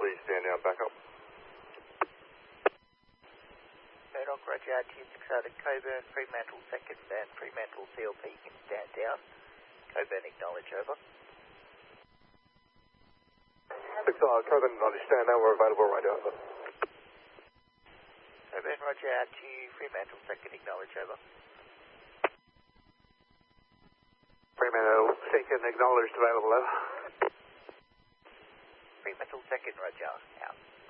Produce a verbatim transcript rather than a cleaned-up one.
please stand down, back up. Murdoch, roger, T six out at Coburn, Fremantle second and Fremantle C L P can stand down. Coburn acknowledge, over. six out, Coburn, understand now, we're available right now, over. Coburn, roger, out to Fremantle second, acknowledge, over. Fremantle second, acknowledged, available, over. Fremantle second, roger, out.